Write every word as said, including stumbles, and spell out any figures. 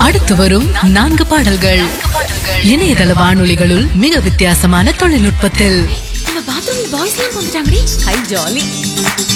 அடுத்து வரும் நான்கு பாடல்கள் இணையதள வானொலிகளுள் மிக வித்தியாசமான தொழில்நுட்பத்தில். நம்ம பாத்ரூம்ல பாய்ஸ் எல்லாம் வந்துட்டாங்கடி. Hi jolly.